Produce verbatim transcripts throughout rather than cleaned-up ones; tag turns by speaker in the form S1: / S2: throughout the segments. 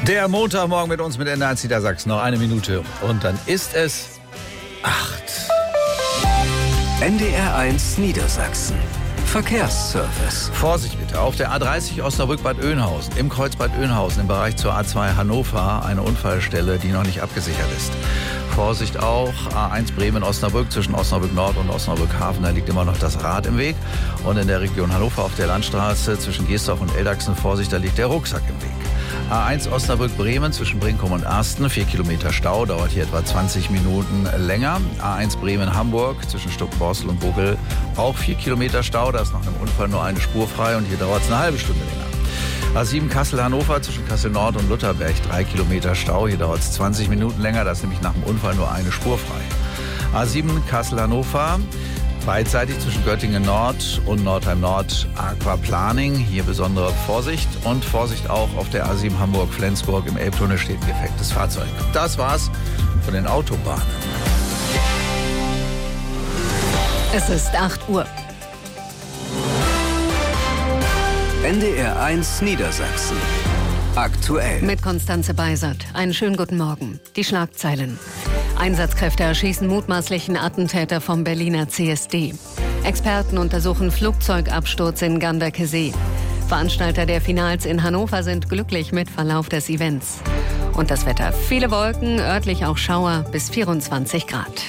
S1: Der Montagmorgen mit uns mit N eins Niedersachsen. Noch eine Minute und dann ist es acht.
S2: N D R eins Niedersachsen. Verkehrsservice.
S1: Vorsicht bitte, auf der A dreißig Osnabrück-Bad Oeynhausen, im Kreuz Bad Oeynhausen, im Bereich zur A zwei Hannover, eine Unfallstelle, die noch nicht abgesichert ist. Vorsicht auch, A eins Bremen-Osnabrück zwischen Osnabrück-Nord und Osnabrück-Hafen, da liegt immer noch das Rad im Weg. Und in der Region Hannover auf der Landstraße zwischen Geesdorf und Eldachsen, Vorsicht, da liegt der Rucksack im Weg. A eins Osnabrück-Bremen zwischen Brinkum und Asten, vier Kilometer Stau, dauert hier etwa zwanzig Minuten länger. A eins Bremen-Hamburg zwischen Stuck-Borstel und Buckel, auch vier Kilometer Stau, da ist nach einem Unfall nur eine Spur frei und hier dauert es eine halbe Stunde länger. A sieben Kassel-Hannover zwischen Kassel-Nord und Lutherberg, drei Kilometer Stau, hier dauert es zwanzig Minuten länger, da ist nämlich nach dem Unfall nur eine Spur frei. A sieben Kassel-Hannover, beidseitig zwischen Göttingen Nord und Nordheim Nord Aquaplaning. Hier besondere Vorsicht und Vorsicht auch auf der A sieben Hamburg-Flensburg. Im Elbtunnel steht ein defektes Fahrzeug. Das war's von den Autobahnen.
S3: Es ist acht Uhr.
S2: N D R eins Niedersachsen. Aktuell.
S3: Mit Konstanze Beisert. Einen schönen guten Morgen. Die Schlagzeilen. Einsatzkräfte erschießen mutmaßlichen Attentäter vom Berliner C S D. Experten untersuchen Flugzeugabsturz in Ganderkesee. Veranstalter der Finals in Hannover sind glücklich mit Verlauf des Events. Und das Wetter. Viele Wolken, örtlich auch Schauer bis vierundzwanzig Grad.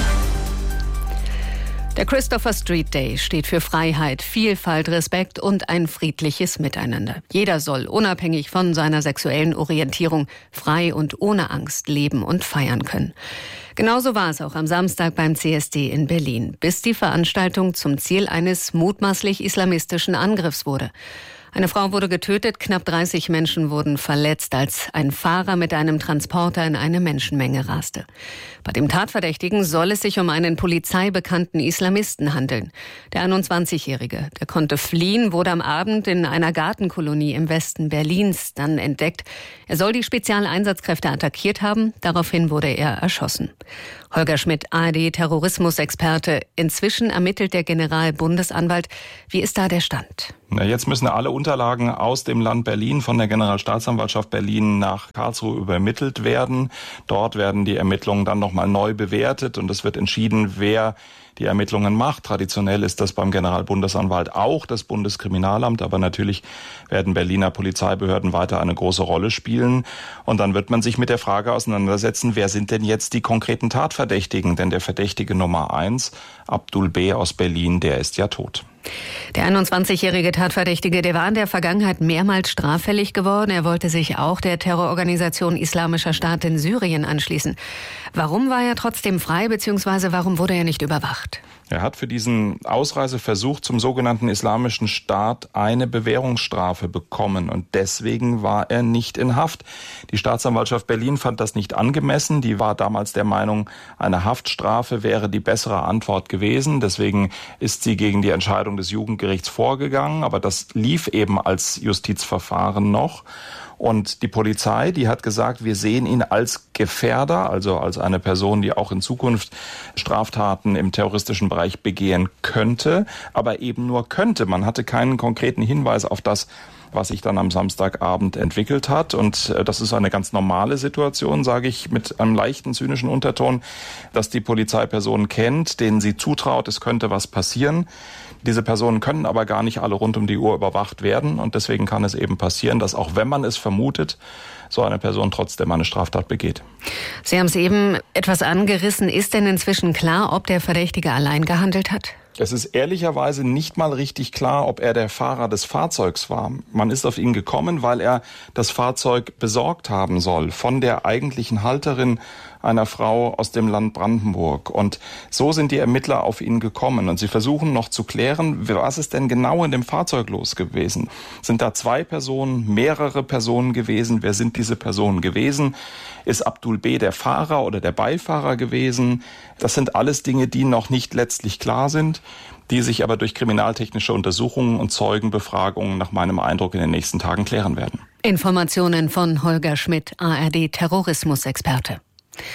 S3: Der Christopher Street Day steht für Freiheit, Vielfalt, Respekt und ein friedliches Miteinander. Jeder soll unabhängig von seiner sexuellen Orientierung frei und ohne Angst leben und feiern können. Genauso war es auch am Samstag beim C S D in Berlin, bis die Veranstaltung zum Ziel eines mutmaßlich islamistischen Angriffs wurde. Eine Frau wurde getötet, knapp dreißig Menschen wurden verletzt, als ein Fahrer mit einem Transporter in eine Menschenmenge raste. Bei dem Tatverdächtigen soll es sich um einen polizeibekannten Islamisten handeln. Der einundzwanzigjährige, der konnte fliehen, wurde am Abend in einer Gartenkolonie im Westen Berlins dann entdeckt. Er soll die Spezialeinsatzkräfte attackiert haben, daraufhin wurde er erschossen. Holger Schmidt, A R D-Terrorismusexperte. Inzwischen ermittelt der Generalbundesanwalt. Wie ist da der Stand?
S4: Na, jetzt müssen alle Unterlagen aus dem Land Berlin von der Generalstaatsanwaltschaft Berlin nach Karlsruhe übermittelt werden. Dort werden die Ermittlungen dann nochmal neu bewertet und es wird entschieden, wer die Ermittlungen macht. Traditionell ist das beim Generalbundesanwalt auch das Bundeskriminalamt, aber natürlich werden Berliner Polizeibehörden weiter eine große Rolle spielen. Und dann wird man sich mit der Frage auseinandersetzen, wer sind denn jetzt die konkreten Tatverdächtigen? Denn der Verdächtige Nummer eins, Abdul B. aus Berlin, der ist ja tot.
S3: Der einundzwanzigjährige Tatverdächtige, der war in der Vergangenheit mehrmals straffällig geworden. Er wollte sich auch der Terrororganisation Islamischer Staat in Syrien anschließen. Warum war er trotzdem frei, beziehungsweise warum wurde er nicht überwacht?
S4: Er hat für diesen Ausreiseversuch zum sogenannten Islamischen Staat eine Bewährungsstrafe bekommen und deswegen war er nicht in Haft. Die Staatsanwaltschaft Berlin fand das nicht angemessen. Die war damals der Meinung, eine Haftstrafe wäre die bessere Antwort gewesen. Deswegen ist sie gegen die Entscheidung des Jugendgerichts vorgegangen, aber das lief eben als Justizverfahren noch. Und die Polizei, die hat gesagt, wir sehen ihn als Gefährder, also als eine Person, die auch in Zukunft Straftaten im terroristischen Bereich begehen könnte, aber eben nur könnte. Man hatte keinen konkreten Hinweis auf das, was sich dann am Samstagabend entwickelt hat. Und das ist eine ganz normale Situation, sage ich mit einem leichten zynischen Unterton, dass die Polizei Personen kennt, denen sie zutraut, es könnte was passieren. Diese Personen können aber gar nicht alle rund um die Uhr überwacht werden. Und deswegen kann es eben passieren, dass auch wenn man es vermutet, so eine Person trotzdem eine Straftat begeht.
S3: Sie haben es eben etwas angerissen. Ist denn inzwischen klar, ob der Verdächtige allein gehandelt hat?
S4: Es ist ehrlicherweise nicht mal richtig klar, ob er der Fahrer des Fahrzeugs war. Man ist auf ihn gekommen, weil er das Fahrzeug besorgt haben soll von der eigentlichen Halterin einer Frau aus dem Land Brandenburg. Und so sind die Ermittler auf ihn gekommen. Und sie versuchen noch zu klären, was ist denn genau in dem Fahrzeug los gewesen? Sind da zwei Personen, mehrere Personen gewesen? Wer sind diese Personen gewesen? Ist Abdul B. der Fahrer oder der Beifahrer gewesen? Das sind alles Dinge, die noch nicht letztlich klar sind, die sich aber durch kriminaltechnische Untersuchungen und Zeugenbefragungen nach meinem Eindruck in den nächsten Tagen klären werden.
S3: Informationen von Holger Schmidt, A R D-Terrorismusexperte.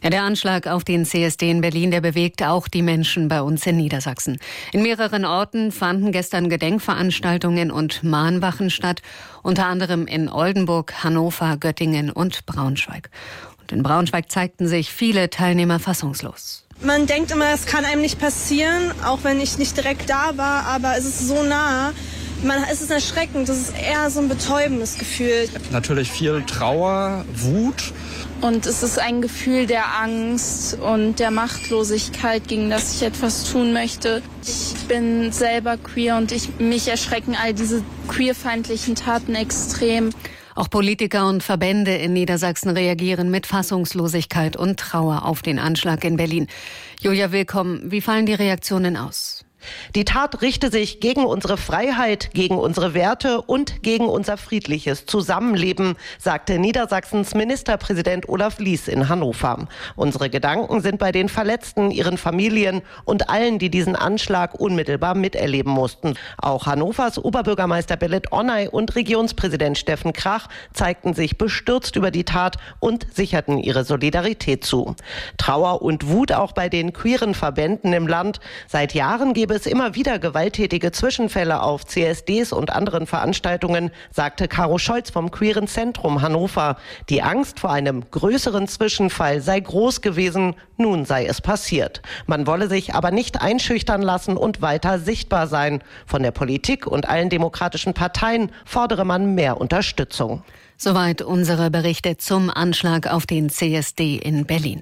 S3: Ja, der Anschlag auf den C S D in Berlin, der bewegt auch die Menschen bei uns in Niedersachsen. In mehreren Orten fanden gestern Gedenkveranstaltungen und Mahnwachen statt, unter anderem in Oldenburg, Hannover, Göttingen und Braunschweig. Und in Braunschweig zeigten sich viele Teilnehmer fassungslos.
S5: Man denkt immer, es kann einem nicht passieren, auch wenn ich nicht direkt da war, aber es ist so nah. Man, es ist erschreckend, das ist eher so ein betäubendes Gefühl.
S6: Natürlich viel Trauer, Wut.
S7: Und es ist ein Gefühl der Angst und der Machtlosigkeit, gegen das ich etwas tun möchte. Ich bin selber queer und ich, mich erschrecken all diese queerfeindlichen Taten extrem.
S3: Auch Politiker und Verbände in Niedersachsen reagieren mit Fassungslosigkeit und Trauer auf den Anschlag in Berlin. Julia Willkomm, wie fallen die Reaktionen aus?
S8: Die Tat richte sich gegen unsere Freiheit, gegen unsere Werte und gegen unser friedliches Zusammenleben, sagte Niedersachsens Ministerpräsident Olaf Lies in Hannover. Unsere Gedanken sind bei den Verletzten, ihren Familien und allen, die diesen Anschlag unmittelbar miterleben mussten. Auch Hannovers Oberbürgermeister Belit Onay und Regionspräsident Steffen Krach zeigten sich bestürzt über die Tat und sicherten ihre Solidarität zu. Trauer und Wut auch bei den queeren Verbänden im Land. Seit Jahren gebe es immer wieder gewalttätige Zwischenfälle auf C S Ds und anderen Veranstaltungen, sagte Caro Scholz vom Queeren Zentrum Hannover. Die Angst vor einem größeren Zwischenfall sei groß gewesen, nun sei es passiert. Man wolle sich aber nicht einschüchtern lassen und weiter sichtbar sein. Von der Politik und allen demokratischen Parteien fordere man mehr Unterstützung.
S3: Soweit unsere Berichte zum Anschlag auf den C S D in Berlin.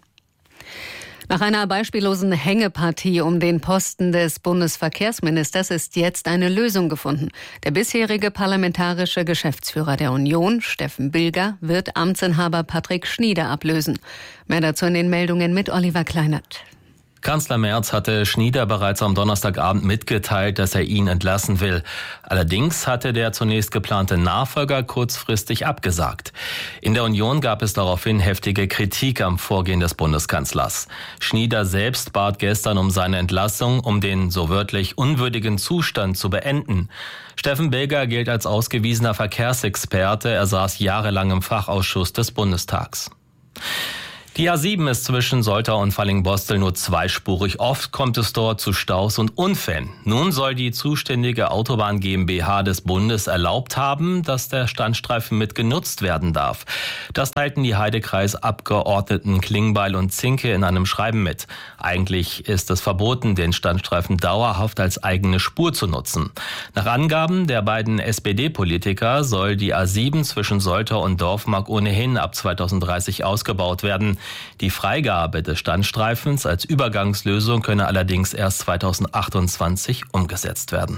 S3: Nach einer beispiellosen Hängepartie um den Posten des Bundesverkehrsministers ist jetzt eine Lösung gefunden. Der bisherige parlamentarische Geschäftsführer der Union, Steffen Bilger, wird Amtsinhaber Patrick Schnieder ablösen. Mehr dazu in den Meldungen mit Oliver Kleinert.
S9: Kanzler Merz hatte Schnieder bereits am Donnerstagabend mitgeteilt, dass er ihn entlassen will. Allerdings hatte der zunächst geplante Nachfolger kurzfristig abgesagt. In der Union gab es daraufhin heftige Kritik am Vorgehen des Bundeskanzlers. Schnieder selbst bat gestern um seine Entlassung, um den so wörtlich unwürdigen Zustand zu beenden. Steffen Bilger gilt als ausgewiesener Verkehrsexperte. Er saß jahrelang im Fachausschuss des Bundestags. Die A sieben ist zwischen Soltau und Fallingbostel nur zweispurig. Oft kommt es dort zu Staus und Unfällen. Nun soll die zuständige Autobahn GmbH des Bundes erlaubt haben, dass der Standstreifen mit genutzt werden darf. Das teilten die Heidekreisabgeordneten Klingbeil und Zinke in einem Schreiben mit. Eigentlich ist es verboten, den Standstreifen dauerhaft als eigene Spur zu nutzen. Nach Angaben der beiden S P D-Politiker soll die A sieben zwischen Soltau und Dorfmark ohnehin ab zweitausenddreißig ausgebaut werden. Die Freigabe des Standstreifens als Übergangslösung könne allerdings erst zweitausendachtundzwanzig umgesetzt werden.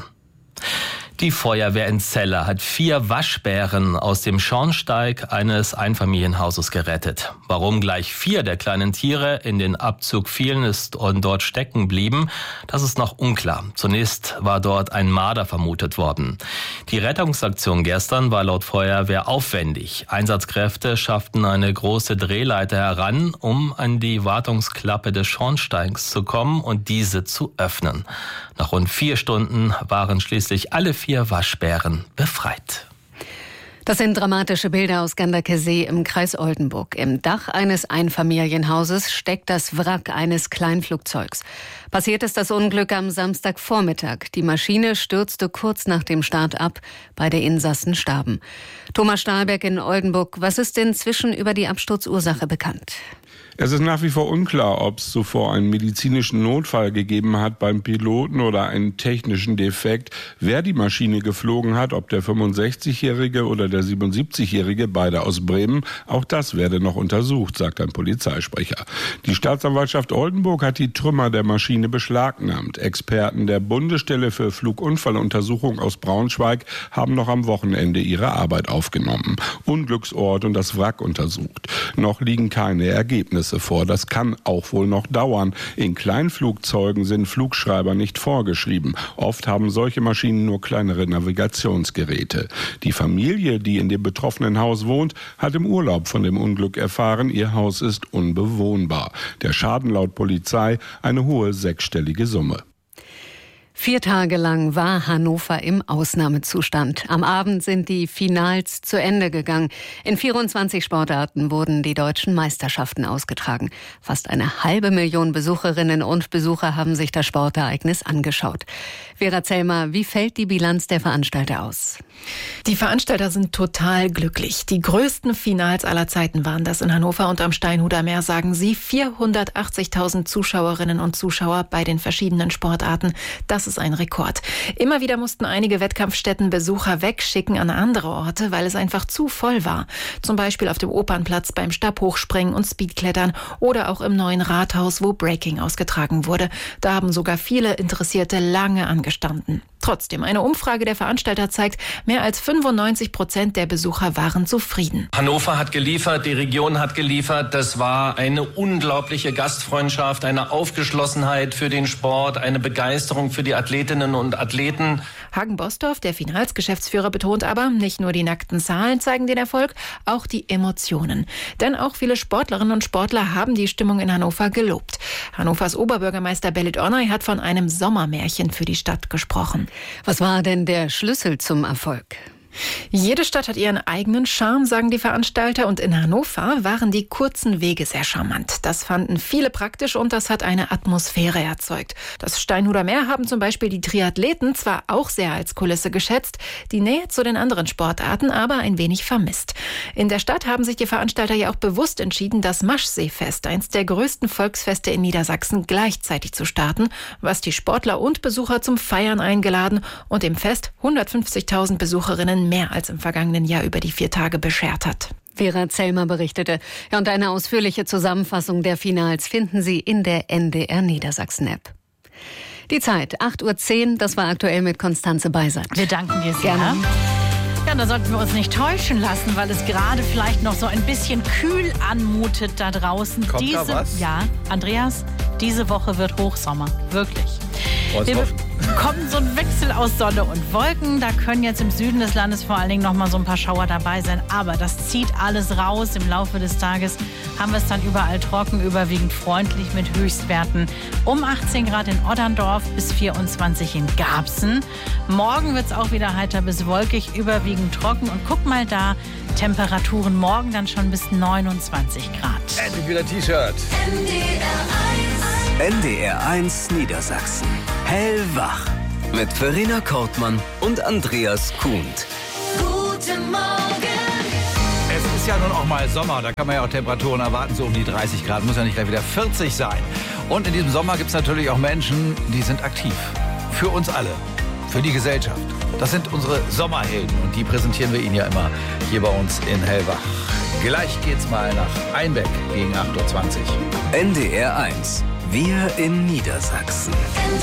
S9: Die Feuerwehr in Celle hat vier Waschbären aus dem Schornsteig eines Einfamilienhauses gerettet. Warum gleich vier der kleinen Tiere in den Abzug fielen ist und dort stecken blieben, das ist noch unklar. Zunächst war dort ein Marder vermutet worden. Die Rettungsaktion gestern war laut Feuerwehr aufwendig. Einsatzkräfte schafften eine große Drehleiter heran, um an die Wartungsklappe des Schornsteins zu kommen und diese zu öffnen. Nach rund vier Stunden waren schließlich alle vier Waschbären befreit.
S3: Das sind dramatische Bilder aus Ganderkesee im Kreis Oldenburg. Im Dach eines Einfamilienhauses steckt das Wrack eines Kleinflugzeugs. Passiert ist das Unglück am Samstagvormittag. Die Maschine stürzte kurz nach dem Start ab. Beide Insassen starben. Thomas Stahlberg in Oldenburg. Was ist inzwischen über die Absturzursache bekannt?
S10: Es ist nach wie vor unklar, ob es zuvor einen medizinischen Notfall gegeben hat beim Piloten oder einen technischen Defekt, wer die Maschine geflogen hat, ob der fünfundsechzigjährige oder der siebenundsiebzigjährige, beide aus Bremen. Auch das werde noch untersucht, sagt ein Polizeisprecher. Die Staatsanwaltschaft Oldenburg hat die Trümmer der Maschine beschlagnahmt. Experten der Bundesstelle für Flugunfalluntersuchung aus Braunschweig haben noch am Wochenende ihre Arbeit aufgenommen, Unglücksort und das Wrack untersucht. Noch liegen keine Ergebnisse vor. Das kann auch wohl noch dauern. In Kleinflugzeugen sind Flugschreiber nicht vorgeschrieben. Oft haben solche Maschinen nur kleinere Navigationsgeräte. Die Familie, die in dem betroffenen Haus wohnt, hat im Urlaub von dem Unglück erfahren. Ihr Haus ist unbewohnbar. Der Schaden laut Polizei eine hohe sechsstellige Summe.
S3: Vier Tage lang war Hannover im Ausnahmezustand. Am Abend sind die Finals zu Ende gegangen. In vierundzwanzig Sportarten wurden die deutschen Meisterschaften ausgetragen. Fast eine halbe Million Besucherinnen und Besucher haben sich das Sportereignis angeschaut. Vera Zellmer, wie fällt die Bilanz der Veranstalter aus?
S11: Die Veranstalter sind total glücklich. Die größten Finals aller Zeiten waren das in Hannover und am Steinhuder Meer, sagen sie. vierhundertachtzigtausend Zuschauerinnen und Zuschauer bei den verschiedenen Sportarten. Das ist ein Rekord. Immer wieder mussten einige Wettkampfstätten Besucher wegschicken an andere Orte, weil es einfach zu voll war. Zum Beispiel auf dem Opernplatz beim Stabhochspringen und Speedklettern oder auch im neuen Rathaus, wo Breaking ausgetragen wurde. Da haben sogar viele Interessierte lange angestanden. Trotzdem, eine Umfrage der Veranstalter zeigt, mehr als fünfundneunzig Prozent der Besucher waren zufrieden.
S12: Hannover hat geliefert, die Region hat geliefert. Das war eine unglaubliche Gastfreundschaft, eine Aufgeschlossenheit für den Sport, eine Begeisterung für die Athletinnen und Athleten.
S11: Hagen Bosdorf, der Finals-Geschäftsführer, betont aber, nicht nur die nackten Zahlen zeigen den Erfolg, auch die Emotionen. Denn auch viele Sportlerinnen und Sportler haben die Stimmung in Hannover gelobt. Hannovers Oberbürgermeister Belit Ornay hat von einem Sommermärchen für die Stadt gesprochen.
S3: Was war denn der Schlüssel zum Erfolg?
S11: Jede Stadt hat ihren eigenen Charme, sagen die Veranstalter. Und in Hannover waren die kurzen Wege sehr charmant. Das fanden viele praktisch und das hat eine Atmosphäre erzeugt. Das Steinhuder Meer haben zum Beispiel die Triathleten zwar auch sehr als Kulisse geschätzt, die Nähe zu den anderen Sportarten aber ein wenig vermisst. In der Stadt haben sich die Veranstalter ja auch bewusst entschieden, das Maschseefest, eins der größten Volksfeste in Niedersachsen, gleichzeitig zu starten, was die Sportler und Besucher zum Feiern eingeladen und dem Fest hundertfünfzigtausend Besucherinnen mehr als im vergangenen Jahr über die vier Tage beschert hat.
S3: Vera Zellmer berichtete. Ja, und eine ausführliche Zusammenfassung der Finals finden Sie in der N D R Niedersachsen-App. Die Zeit, acht Uhr zehn, das war aktuell mit Konstanze Beisert.
S13: Wir danken dir sehr.
S3: Gerne.
S13: Ja, da sollten wir uns nicht täuschen lassen, weil es gerade vielleicht noch so ein bisschen kühl anmutet da draußen.
S1: Kommt
S13: diese,
S1: da was?
S13: Ja, Andreas, diese Woche wird Hochsommer. Wirklich. Wir bekommen so einen Wechsel aus Sonne und Wolken. Da können jetzt im Süden des Landes vor allen Dingen noch mal so ein paar Schauer dabei sein. Aber das zieht alles raus. Im Laufe des Tages haben wir es dann überall trocken, überwiegend freundlich mit Höchstwerten um achtzehn Grad in Otterndorf bis vierundzwanzig in Garbsen. Morgen wird es auch wieder heiter bis wolkig, überwiegend trocken. Und guck mal da, Temperaturen morgen dann schon bis neunundzwanzig Grad.
S1: Endlich wieder T-Shirt.
S2: N D R eins Niedersachsen. Hellwach. Mit Verena Kortmann und Andreas Kuhnt.
S14: Guten Morgen.
S1: Es ist ja nun auch mal Sommer, da kann man ja auch Temperaturen erwarten, so um die dreißig Grad, muss ja nicht gleich wieder vierzig sein. Und in diesem Sommer gibt es natürlich auch Menschen, die sind aktiv. Für uns alle, für die Gesellschaft. Das sind unsere Sommerhelden und die präsentieren wir Ihnen ja immer hier bei uns in Hellwach. Gleich geht's mal nach Einbeck gegen acht Uhr zwanzig.
S2: N D R eins. Wir in Niedersachsen.
S14: N D